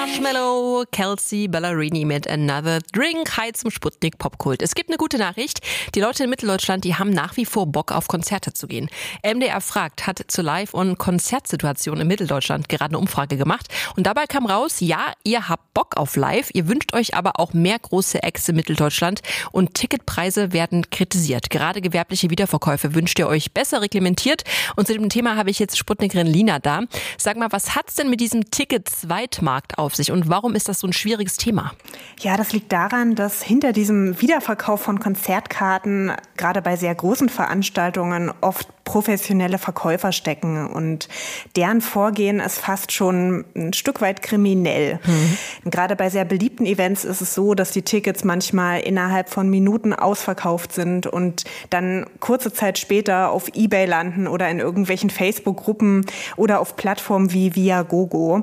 Marshmallow, Kelsea Ballerini mit Another Drink. Hi zum Sputnik Popkult. Es gibt eine gute Nachricht. Die Leute in Mitteldeutschland, die haben nach wie vor Bock auf Konzerte zu gehen. MDR fragt, hat zur Live- und Konzertsituation in Mitteldeutschland gerade eine Umfrage gemacht. Und dabei kam raus, ja, ihr habt Bock auf Live, ihr wünscht euch aber auch mehr große Acts in Mitteldeutschland und Ticketpreise werden kritisiert. Gerade gewerbliche Wiederverkäufe wünscht ihr euch besser reglementiert. Und zu dem Thema habe ich jetzt Sputnikerin Lina da. Sag mal, was hat's denn mit diesem Ticket-Zweitmarkt auf sich und warum ist das so ein schwieriges Thema? Ja, das liegt daran, dass hinter diesem Wiederverkauf von Konzertkarten gerade bei sehr großen Veranstaltungen oft professionelle Verkäufer stecken und deren Vorgehen ist fast schon ein Stück weit kriminell. Gerade bei sehr beliebten Events ist es so, dass die Tickets manchmal innerhalb von Minuten ausverkauft sind und dann kurze Zeit später auf eBay landen oder in irgendwelchen Facebook-Gruppen oder auf Plattformen wie Viagogo.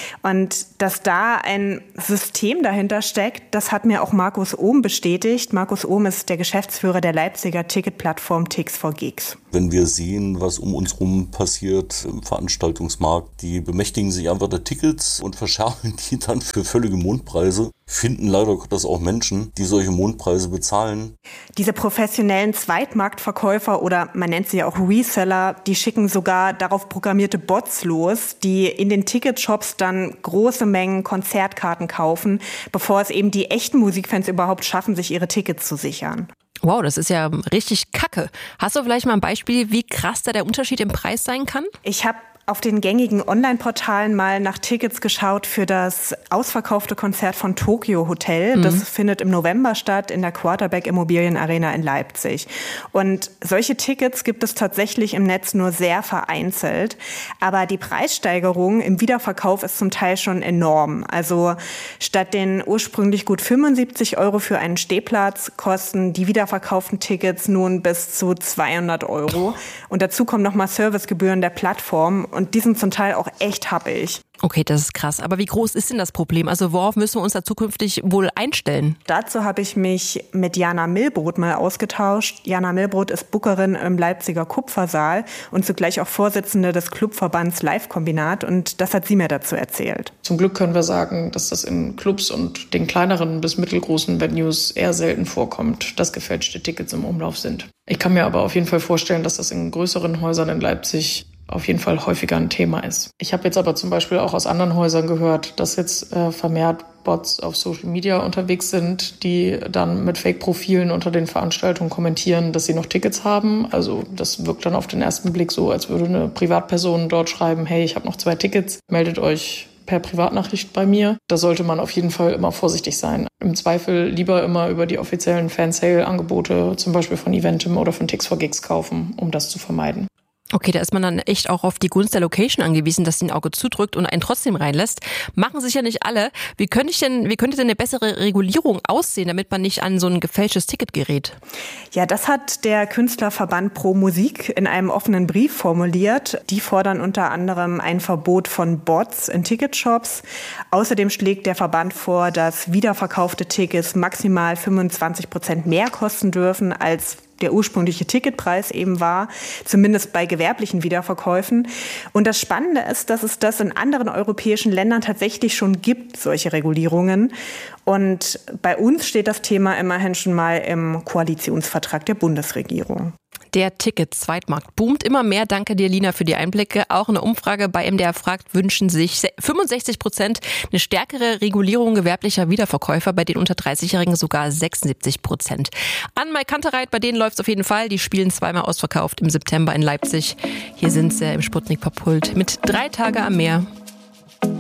Und dass da ein System dahinter steckt, das hat mir auch Markus Ohm bestätigt. Markus Ohm ist der Geschäftsführer der Leipziger Ticketplattform Tix4Gigs. Wenn wir sehen, was um uns rum passiert im Veranstaltungsmarkt, die bemächtigen sich einfach der Tickets und verscherben die dann für völlige Mondpreise. Finden leider Gottes auch Menschen, die solche Mondpreise bezahlen. Diese professionellen Zweitmarktverkäufer oder man nennt sie ja auch Reseller, die schicken sogar darauf programmierte Bots los, die in den Ticketshops dann große Mengen Konzertkarten kaufen, bevor es eben die echten Musikfans überhaupt schaffen, sich ihre Tickets zu sichern. Wow, das ist ja richtig kacke. Hast du vielleicht mal ein Beispiel, wie krass da der Unterschied im Preis sein kann? Ich habe auf den gängigen Online-Portalen mal nach Tickets geschaut für das ausverkaufte Konzert von Tokyo Hotel. Das findet im November statt in der Quarterback Immobilien Arena in Leipzig. Und solche Tickets gibt es tatsächlich im Netz nur sehr vereinzelt. Aber die Preissteigerung im Wiederverkauf ist zum Teil schon enorm. Also statt den ursprünglich gut 75 € für einen Stehplatz kosten die wiederverkauften Tickets nun bis zu 200 €. Und dazu kommen nochmal Servicegebühren der Plattform. Und die sind zum Teil auch echt happig. Okay, das ist krass. Aber wie groß ist denn das Problem? Also worauf müssen wir uns da zukünftig wohl einstellen? Dazu habe ich mich mit Jana Milbrot mal ausgetauscht. Jana Milbrot ist Bookerin im Leipziger Kupfersaal und zugleich auch Vorsitzende des Clubverbands Live-Kombinat. Und das hat sie mir dazu erzählt. Zum Glück können wir sagen, dass das in Clubs und den kleineren bis mittelgroßen Venues eher selten vorkommt, dass gefälschte Tickets im Umlauf sind. Ich kann mir aber auf jeden Fall vorstellen, dass das in größeren Häusern in Leipzig auf jeden Fall häufiger ein Thema ist. Ich habe jetzt aber zum Beispiel auch aus anderen Häusern gehört, dass jetzt vermehrt Bots auf Social Media unterwegs sind, die dann mit Fake-Profilen unter den Veranstaltungen kommentieren, dass sie noch Tickets haben. Also das wirkt dann auf den ersten Blick so, als würde eine Privatperson dort schreiben, hey, ich habe noch 2 Tickets, meldet euch per Privatnachricht bei mir. Da sollte man auf jeden Fall immer vorsichtig sein. Im Zweifel lieber immer über die offiziellen Fansale-Angebote, zum Beispiel von Eventim oder von Tix4Gigs kaufen, um das zu vermeiden. Okay, da ist man dann echt auch auf die Gunst der Location angewiesen, dass sie ein Auge zudrückt und einen trotzdem reinlässt. Machen sich ja nicht alle. Wie könnte denn eine bessere Regulierung aussehen, damit man nicht an so ein gefälschtes Ticket gerät? Ja, das hat der Künstlerverband Pro Musik in einem offenen Brief formuliert. Die fordern unter anderem ein Verbot von Bots in Ticketshops. Außerdem schlägt der Verband vor, dass wiederverkaufte Tickets maximal 25% mehr kosten dürfen als der ursprüngliche Ticketpreis eben war, zumindest bei gewerblichen Wiederverkäufen. Und das Spannende ist, dass es das in anderen europäischen Ländern tatsächlich schon gibt, solche Regulierungen. Und bei uns steht das Thema immerhin schon mal im Koalitionsvertrag der Bundesregierung. Der Ticket-Zweitmarkt boomt immer mehr. Danke dir, Lina, für die Einblicke. Auch eine Umfrage bei MDR fragt, wünschen sich 65% eine stärkere Regulierung gewerblicher Wiederverkäufer, bei den unter 30-Jährigen sogar 76%. An Mai Kantereit, bei denen läuft es auf jeden Fall. Die spielen zweimal ausverkauft im September in Leipzig. Hier sind sie im Sputnik Popkult mit 3 Tage am Meer.